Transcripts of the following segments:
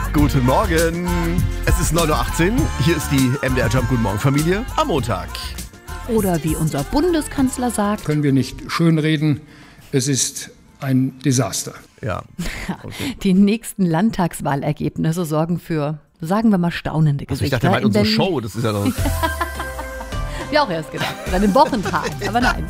Guten Morgen. Es ist 9:18 Uhr. Hier ist die MDR Jump Guten Morgen Familie am Montag. Oder wie unser Bundeskanzler sagt: Können wir nicht schönreden, es ist ein Desaster. Ja. Okay. Die nächsten Landtagswahlergebnisse sorgen für, sagen wir mal, staunende Also Gesichter. ich dachte, er meint unsere Show. Das ist ja doch... Hab ich auch erst gedacht. Oder den Wochentag. Aber nein.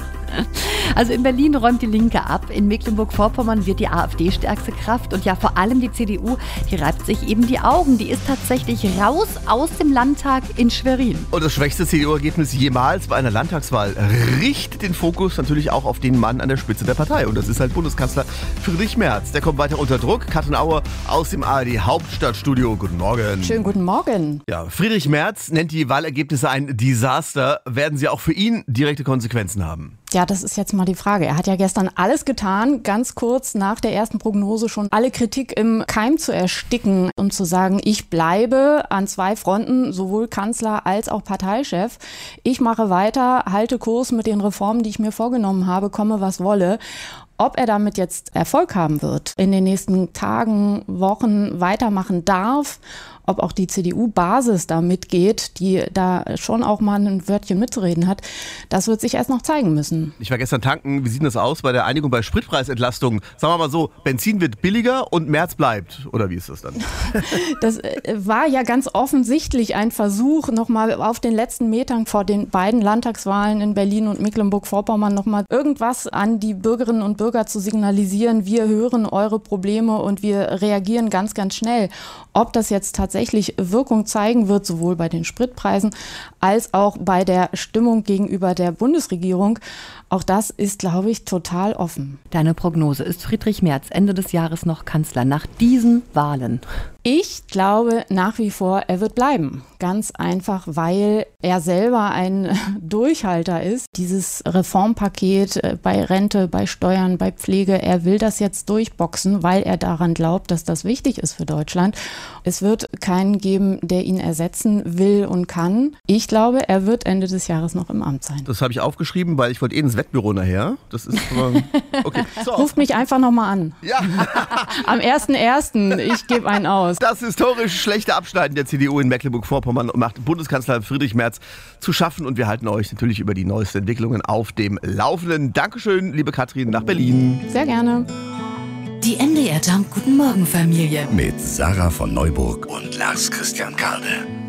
Also in Berlin räumt die Linke ab, in Mecklenburg-Vorpommern wird die AfD stärkste Kraft und ja vor allem die CDU, die reibt sich eben die Augen. Die ist tatsächlich raus aus dem Landtag in Schwerin. Und das schwächste CDU-Ergebnis jemals bei einer Landtagswahl richtet den Fokus natürlich auch auf den Mann an der Spitze der Partei. Und das ist halt Bundeskanzler Friedrich Merz. Der kommt weiter unter Druck. Katrin Auer aus dem ARD-Hauptstadtstudio. Guten Morgen. Schönen guten Morgen. Ja, Friedrich Merz nennt die Wahlergebnisse ein Desaster. Werden sie auch für ihn direkte Konsequenzen haben? Ja, das ist jetzt mal die Frage. Er hat ja gestern alles getan, ganz kurz nach der ersten Prognose schon alle Kritik im Keim zu ersticken und zu sagen, ich bleibe an zwei Fronten, sowohl Kanzler als auch Parteichef. Ich mache weiter, halte Kurs mit den Reformen, die ich mir vorgenommen habe, komme was wolle. Ob er damit jetzt Erfolg haben wird, in den nächsten Tagen, Wochen weitermachen darf, ob auch die CDU-Basis da mitgeht, die da schon auch mal ein Wörtchen mitzureden hat, das wird sich erst noch zeigen müssen. Ich war gestern tanken. Wie sieht das aus bei der Einigung bei Spritpreisentlastungen? Sagen wir mal so, Benzin wird billiger und Merz bleibt. Oder wie ist das dann? Das war ja ganz offensichtlich ein Versuch, nochmal auf den letzten Metern vor den beiden Landtagswahlen in Berlin und Mecklenburg-Vorpommern nochmal irgendwas an die Bürgerinnen und Bürger zu signalisieren. Wir hören eure Probleme und wir reagieren ganz, ganz schnell. Ob das jetzt tatsächlich Wirkung zeigen wird, sowohl bei den Spritpreisen als auch bei der Stimmung gegenüber der Bundesregierung, auch das ist, glaube ich, total offen. Deine Prognose: Ist Friedrich Merz Ende des Jahres noch Kanzler nach diesen Wahlen? Ich glaube nach wie vor, er wird bleiben. Ganz einfach, weil er selber ein Durchhalter ist. Dieses Reformpaket bei Rente, bei Steuern, bei Pflege, er will das jetzt durchboxen, weil er daran glaubt, dass das wichtig ist für Deutschland. Es wird keinen geben, der ihn ersetzen will und kann. Ich glaube, er wird Ende des Jahres noch im Amt sein. Das habe ich aufgeschrieben, weil ich wollte ins Wettbüro nachher. Das ist okay. So. Ruft mich einfach nochmal an. Ja. Am 1.1. Ich gebe einen aus. Das historisch schlechte Abschneiden der CDU in Mecklenburg-Vorpommern macht Bundeskanzler Friedrich Merz zu schaffen. Und wir halten euch natürlich über die neuesten Entwicklungen auf dem Laufenden. Dankeschön, liebe Katrin, nach Berlin. Sehr gerne. Die MDR Jump Guten Morgen Familie. Mit Sarah von Neuburg und Lars Christian Karde.